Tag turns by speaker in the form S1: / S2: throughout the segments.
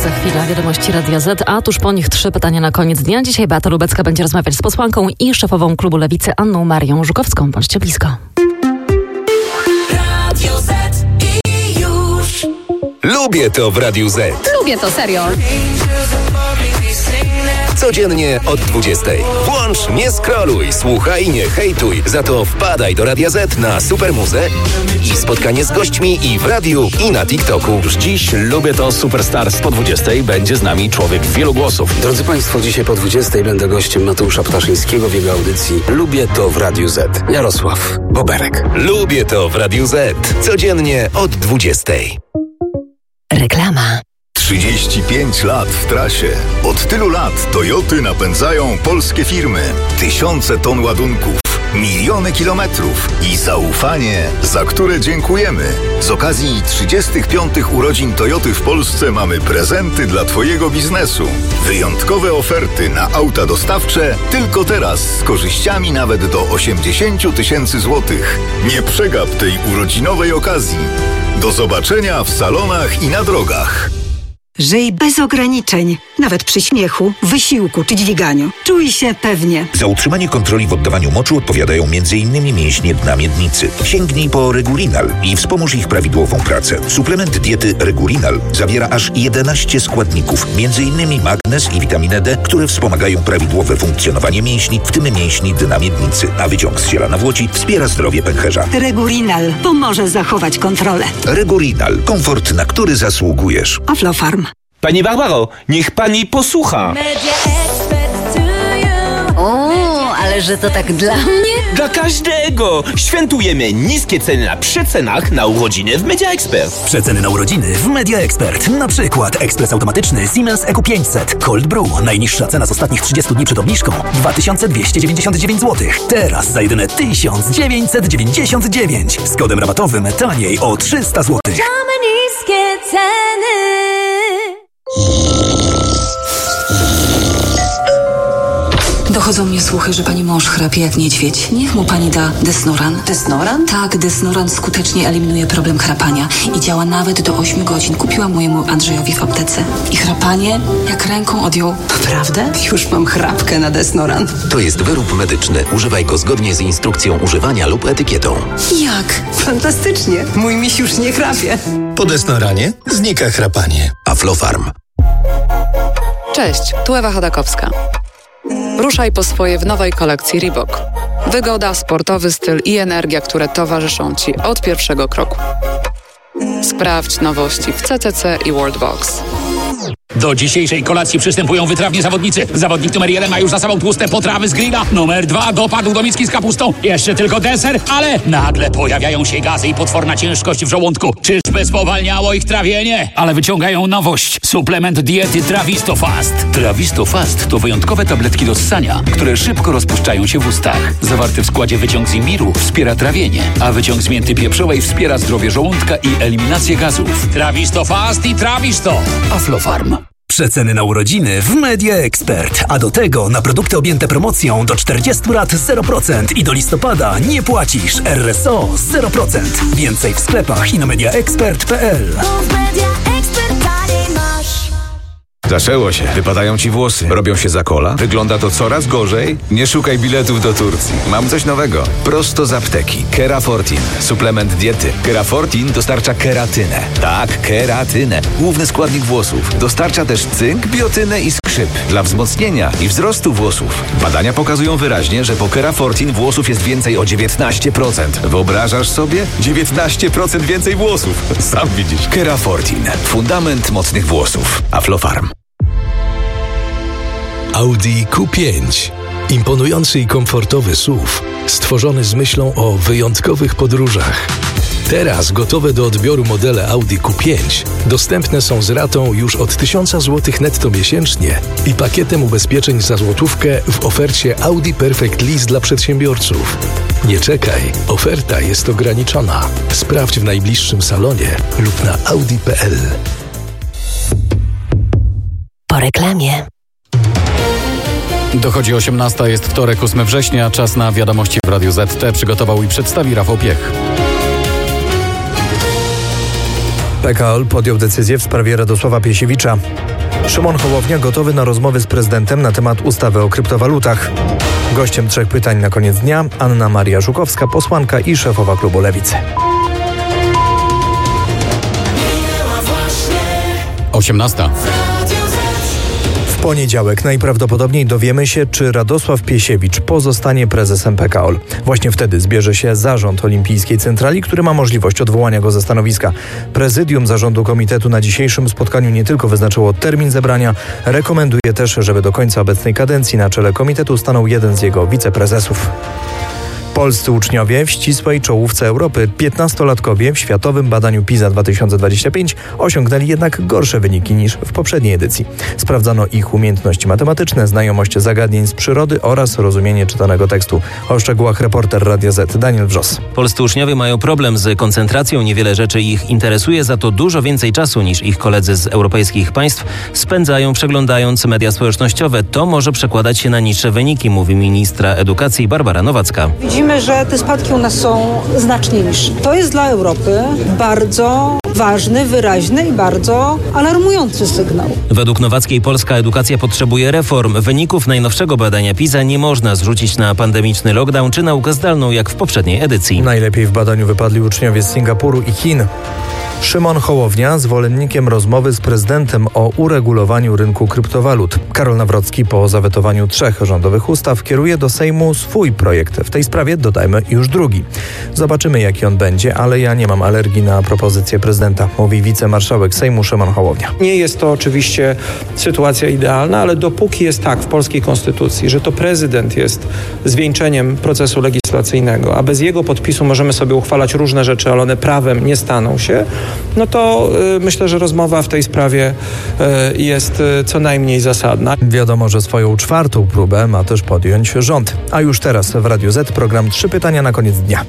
S1: Za chwilę wiadomości Radia Z, a tuż po nich 3 pytania na koniec dnia. Dzisiaj Beata Lubecka będzie rozmawiać z posłanką i szefową klubu Lewicy Anną Marią Żukowską. Bądźcie blisko.
S2: Radio Z i już.
S3: Lubię to w Radiu Z.
S1: Lubię to, serio.
S3: Codziennie od 20. Włącz, nie scrolluj, słuchaj, nie hejtuj. Za to wpadaj do Radia Z na Supermuzę i spotkanie z gośćmi i w radiu, i na TikToku.
S4: Już dziś Lubię to Superstars po 20. Będzie z nami człowiek wielu głosów.
S5: Drodzy Państwo, dzisiaj po 20 będę gościem Mateusza Ptaszyńskiego w jego audycji Lubię to w Radiu Z. Jarosław Boberek.
S3: Lubię to w Radiu Z. Codziennie od 20.
S1: Reklama.
S6: 35 lat w trasie. Od tylu lat Toyoty napędzają polskie firmy. Tysiące ton ładunków, miliony kilometrów i zaufanie, za które dziękujemy. Z okazji 35 urodzin Toyoty w Polsce mamy prezenty dla Twojego biznesu. Wyjątkowe oferty na auta dostawcze tylko teraz z korzyściami nawet do 80 000 złotych. Nie przegap tej urodzinowej okazji. Do zobaczenia w salonach i na drogach.
S7: Żyj bez ograniczeń, nawet przy śmiechu, wysiłku czy dźwiganiu. Czuj się pewnie.
S8: Za utrzymanie kontroli w oddawaniu moczu odpowiadają m.in. mięśnie dna miednicy. Sięgnij po Regulinal i wspomóż ich prawidłową pracę. Suplement diety Regulinal zawiera aż 11 składników, m.in. magnez i witaminę D, które wspomagają prawidłowe funkcjonowanie mięśni, w tym mięśni dna miednicy. A wyciąg z ziela nawłoci wspiera zdrowie pęcherza.
S7: Regulinal pomoże zachować kontrolę.
S8: Regulinal. Komfort, na który zasługujesz.
S7: Aflofarm.
S9: Pani Barbaro, niech pani posłucha.
S1: O, ale że to tak dla mnie?
S9: Dla każdego! Świętujemy niskie ceny na przecenach na urodziny w Media Expert.
S10: Przeceny na urodziny w Media Expert. Na przykład ekspres automatyczny Siemens EQ500 Cold Brew. Najniższa cena z ostatnich 30 dni przed obniżką 2299 zł. Teraz za jedyne 1999. Z kodem rabatowym taniej o 300 zł.
S2: Same niskie ceny.
S11: Dochodzą mnie słuchy, że pani mąż chrapie jak niedźwiedź. Niech mu pani da Desnoran.
S1: Desnoran?
S11: Tak, Desnoran skutecznie eliminuje problem chrapania i działa nawet do 8 godzin. Kupiłam mojemu Andrzejowi w aptece. I chrapanie jak ręką odjął.
S1: Naprawdę? Już mam chrapkę na Desnoran.
S3: To jest wyrób medyczny. Używaj go zgodnie z instrukcją używania lub etykietą.
S11: Jak?
S1: Fantastycznie. Mój miś już nie chrapie.
S3: Po Desnoranie znika chrapanie. Aflofarm.
S12: Cześć, tu Ewa Chodakowska. Ruszaj po swoje w nowej kolekcji Reebok. Wygoda, sportowy styl i energia, które towarzyszą Ci od pierwszego kroku. Sprawdź nowości w CCC i Worldbox.
S13: Do dzisiejszej kolacji przystępują wytrawni zawodnicy. Zawodnik numer 1 ma już za sobą tłuste potrawy z grilla. Numer 2 dopadł do miski z kapustą. Jeszcze tylko deser, ale nagle pojawiają się gazy i potworna ciężkość w żołądku. Czyżby spowalniało ich trawienie? Ale wyciągają nowość. Suplement diety Trawisto Fast. Trawisto Fast to wyjątkowe tabletki do ssania, które szybko rozpuszczają się w ustach. Zawarty w składzie wyciąg z imbiru wspiera trawienie, a wyciąg z mięty pieprzowej wspiera zdrowie żołądka i eliminację gazów. Trawisto Fast i Trawisto. Aflofarm.
S10: Przeceny na urodziny w Media Expert. A do tego na produkty objęte promocją do 40 lat 0% i do listopada nie płacisz. RSO 0%. Więcej w sklepach i na mediaexpert.pl.
S14: Zaczęło się. Wypadają ci włosy. Robią się za kola. Wygląda to coraz gorzej. Nie szukaj biletów do Turcji. Mam coś nowego. Prosto z apteki. Kerafortin. Suplement diety. Kerafortin dostarcza keratynę. Tak, keratynę. Główny składnik włosów. Dostarcza też cynk, biotynę i skrzyp. Dla wzmocnienia i wzrostu włosów. Badania pokazują wyraźnie, że po Kerafortin włosów jest więcej o 19%. Wyobrażasz sobie? 19% więcej włosów. Sam widzisz. Kerafortin. Fundament mocnych włosów. Aflofarm.
S15: Audi Q5. Imponujący i komfortowy SUV, stworzony z myślą o wyjątkowych podróżach. Teraz gotowe do odbioru modele Audi Q5 dostępne są z ratą już od 1000 zł netto miesięcznie i pakietem ubezpieczeń za złotówkę w ofercie Audi Perfect Lease dla przedsiębiorców. Nie czekaj, oferta jest ograniczona. Sprawdź w najbliższym salonie lub na audi.pl.
S1: Po reklamie.
S16: Dochodzi 18, jest wtorek, 8 września, czas na wiadomości w Radiu ZT. Przygotował i przedstawi Rafał Piech.
S17: PKO podjął decyzję w sprawie Radosława Piesiewicza. Szymon Hołownia gotowy na rozmowy z prezydentem na temat ustawy o kryptowalutach. Gościem 3 pytań na koniec dnia Anna Maria Żukowska, posłanka i szefowa klubu Lewicy.
S16: 18.
S17: W poniedziałek najprawdopodobniej dowiemy się, czy Radosław Piesiewicz pozostanie prezesem PKO. Właśnie wtedy zbierze się zarząd Olimpijskiej Centrali, który ma możliwość odwołania go ze stanowiska. Prezydium zarządu komitetu na dzisiejszym spotkaniu nie tylko wyznaczyło termin zebrania, rekomenduje też, żeby do końca obecnej kadencji na czele komitetu stanął jeden z jego wiceprezesów. Polscy uczniowie w ścisłej czołówce Europy, 15-latkowie w światowym badaniu PISA 2025 osiągnęli jednak gorsze wyniki niż w poprzedniej edycji. Sprawdzano ich umiejętności matematyczne, znajomość zagadnień z przyrody oraz rozumienie czytanego tekstu. O szczegółach reporter Radia Z Daniel Wrzos.
S18: Polscy uczniowie mają problem z koncentracją, niewiele rzeczy ich interesuje, za to dużo więcej czasu niż ich koledzy z europejskich państw spędzają przeglądając media społecznościowe. To może przekładać się na niższe wyniki, mówi ministra edukacji Barbara Nowacka.
S19: Widzimy, że te spadki u nas są znacznie niższe. To jest dla Europy bardzo ważny, wyraźny i bardzo alarmujący sygnał.
S18: Według Nowackiej polska edukacja potrzebuje reform. Wyników najnowszego badania PISA nie można zrzucić na pandemiczny lockdown czy naukę zdalną jak w poprzedniej edycji.
S17: Najlepiej w badaniu wypadli uczniowie z Singapuru i Chin. Szymon Hołownia zwolennikiem rozmowy z prezydentem o uregulowaniu rynku kryptowalut. Karol Nawrocki po zawetowaniu 3 rządowych ustaw kieruje do Sejmu swój projekt. W tej sprawie dodajmy już drugi. Zobaczymy, jaki on będzie, ale ja nie mam alergii na propozycję prezydenta, mówi wicemarszałek Sejmu Szymon Hołownia.
S20: Nie jest to oczywiście sytuacja idealna, ale dopóki jest tak w polskiej konstytucji, że to prezydent jest zwieńczeniem procesu legislacyjnego, a bez jego podpisu możemy sobie uchwalać różne rzeczy, ale one prawem nie staną się, no to myślę, że rozmowa w tej sprawie jest co najmniej zasadna.
S17: Wiadomo, że swoją 4. próbę ma też podjąć rząd. A już teraz w Radiu Z program 3 pytania na koniec dnia.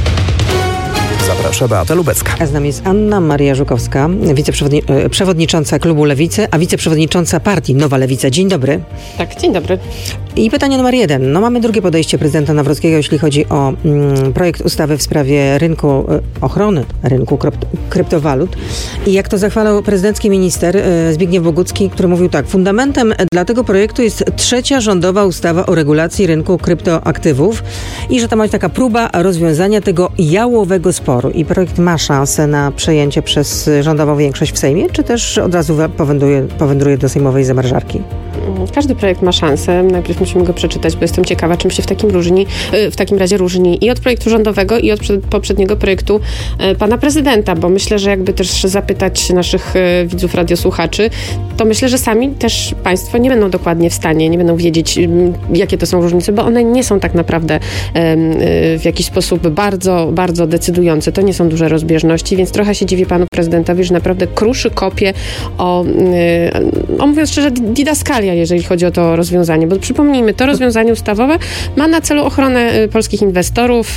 S17: Zaprasza Beata Lubecka.
S21: A z nami jest Anna Maria Żukowska, przewodnicząca klubu Lewicy, a wiceprzewodnicząca partii Nowa Lewica. Dzień dobry.
S22: Tak, dzień dobry.
S21: I pytanie numer 1. No mamy drugie podejście prezydenta Nawrockiego, jeśli chodzi o projekt ustawy w sprawie ochrony rynku kryptowalut. I jak to zachwalał prezydencki minister Zbigniew Bogucki, który mówił tak: fundamentem dla tego projektu jest 3. rządowa ustawa o regulacji rynku kryptoaktywów i że to ma być taka próba rozwiązania tego jałowego sporu. I projekt ma szansę na przejęcie przez rządową większość w Sejmie, czy też od razu powędruje do sejmowej zamrażarki?
S22: Każdy projekt ma szansę. Najpierw musimy go przeczytać, bo jestem ciekawa, czym się w takim razie różni i od projektu rządowego, i od poprzedniego projektu pana prezydenta, bo myślę, że jakby też zapytać naszych widzów, radiosłuchaczy, to myślę, że sami też państwo nie będą dokładnie w stanie, nie będą wiedzieć, jakie to są różnice, bo one nie są tak naprawdę w jakiś sposób bardzo, bardzo decydujące. To nie są duże rozbieżności, więc trochę się dziwię panu prezydentowi, że naprawdę kruszy kopie o mówiąc szczerze, didaskalia, jeżeli chodzi o to rozwiązanie, bo przypomnijmy, to rozwiązanie ustawowe ma na celu ochronę polskich inwestorów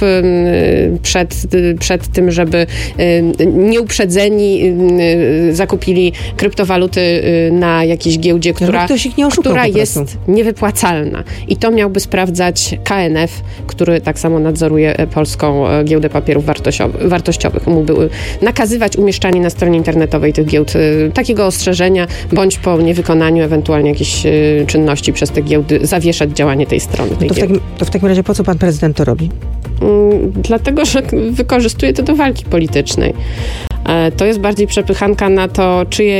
S22: przed tym, żeby nieuprzedzeni zakupili kryptowaluty na jakiejś giełdzie, która jest niewypłacalna. I to miałby sprawdzać KNF, który tak samo nadzoruje polską giełdę papierów wartościowych. Mógłby nakazywać umieszczanie na stronie internetowej tych giełd takiego ostrzeżenia, bądź po niewykonaniu ewentualnie jakichś czynności przez te giełdy zawieszać działanie tej strony.
S21: To w takim razie po co pan prezydent to robi?
S22: Dlatego, że wykorzystuje to do walki politycznej. To jest bardziej przepychanka na to,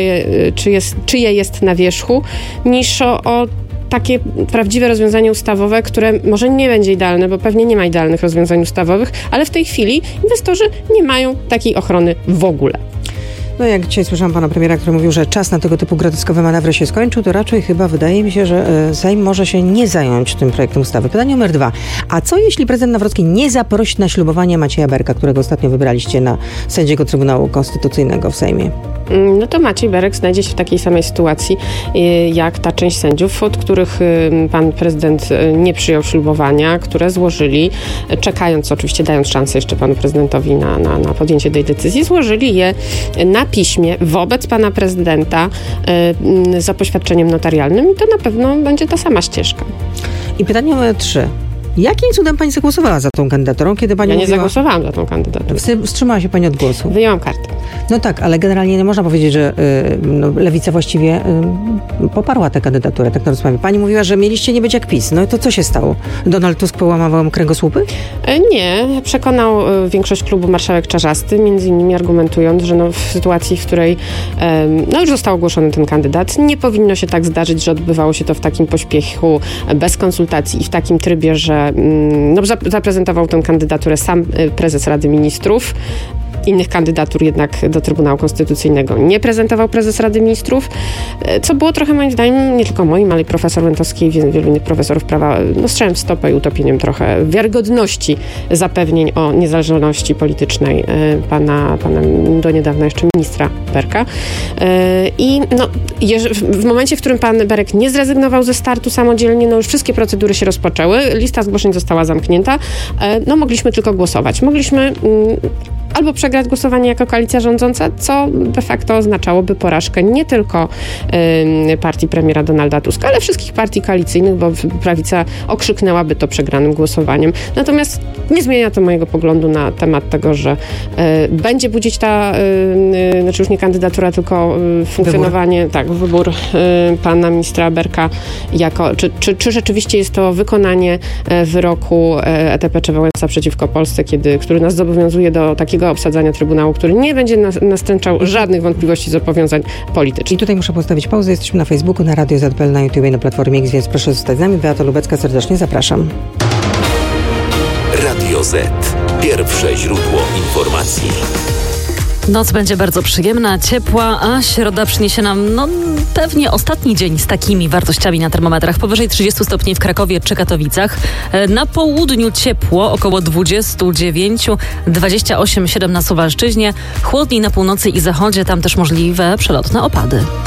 S22: czyje jest na wierzchu, niż o takie prawdziwe rozwiązanie ustawowe, które może nie będzie idealne, bo pewnie nie ma idealnych rozwiązań ustawowych, ale w tej chwili inwestorzy nie mają takiej ochrony w ogóle.
S21: No jak dzisiaj słyszałam pana premiera, który mówił, że czas na tego typu groteskowe manewry się skończył, to raczej chyba wydaje mi się, że Sejm może się nie zająć tym projektem ustawy. Pytanie numer 2. A co jeśli prezydent Nawrocki nie zaprosi na ślubowanie Macieja Berka, którego ostatnio wybraliście na sędziego Trybunału Konstytucyjnego w Sejmie?
S22: No to Maciej Berek znajdzie się w takiej samej sytuacji jak ta część sędziów, od których pan prezydent nie przyjął ślubowania, które złożyli, czekając oczywiście, dając szansę jeszcze panu prezydentowi na podjęcie tej decyzji, złożyli je na piśmie wobec pana prezydenta za poświadczeniem notarialnym i to na pewno będzie ta sama ścieżka.
S21: I pytanie numer 3. Jakim cudem pani zagłosowała za tą kandydaturą, kiedy pani
S22: Ja nie
S21: mówiła...
S22: zagłosowałam za tą kandydaturę.
S21: Wstrzymała się pani od głosu.
S22: Wyjęłam kartę.
S21: No tak, ale generalnie nie można powiedzieć, że Lewica właściwie poparła tę kandydaturę, tak na rozmawianie. Pani mówiła, że mieliście nie być jak PiS. No i to co się stało? Donald Tusk połamał wam kręgosłupy?
S22: Nie. Przekonał większość klubu marszałek Czarzasty, między innymi argumentując, że w sytuacji, w której już został ogłoszony ten kandydat, nie powinno się tak zdarzyć, że odbywało się to w takim pośpiechu, bez konsultacji i w takim trybie, że zaprezentował tę kandydaturę sam prezes Rady Ministrów. Innych kandydatur jednak do Trybunału Konstytucyjnego nie prezentował prezes Rady Ministrów, co było trochę moim zdaniem, nie tylko moim, ale i profesor Łętowskiej i wielu innych profesorów prawa, strzałem w stopę i utopieniem trochę wiarygodności zapewnień o niezależności politycznej pana do niedawna jeszcze ministra Berka. I w momencie, w którym pan Berek nie zrezygnował ze startu samodzielnie, już wszystkie procedury się rozpoczęły, lista zgłoszeń została zamknięta, mogliśmy tylko głosować. Mogliśmy albo przegrać głosowanie jako koalicja rządząca, co de facto oznaczałoby porażkę nie tylko partii premiera Donalda Tuska, ale wszystkich partii koalicyjnych, bo prawica okrzyknęłaby to przegranym głosowaniem. Natomiast nie zmienia to mojego poglądu na temat tego, że będzie budzić już nie kandydatura, tylko funkcjonowanie, wybór pana ministra Berka czy rzeczywiście jest to wykonanie wyroku ETP czy Wałęsa przeciwko Polsce, który nas zobowiązuje do takiego obsadzania Trybunału, który nie będzie nastręczał żadnych wątpliwości zobowiązań politycznych.
S21: I tutaj muszę postawić pauzę. Jesteśmy na Facebooku, na Radio ZPL, na YouTube i na Platformie X, więc proszę zostać z nami. Beata Lubecka, serdecznie zapraszam.
S3: Radio Z. Pierwsze źródło informacji.
S1: Noc będzie bardzo przyjemna, ciepła, a środa przyniesie nam pewnie ostatni dzień z takimi wartościami na termometrach. Powyżej 30 stopni w Krakowie czy Katowicach. Na południu ciepło, około 29, 28,7 na Suwalszczyźnie. Chłodniej na północy i zachodzie, tam też możliwe przelotne opady.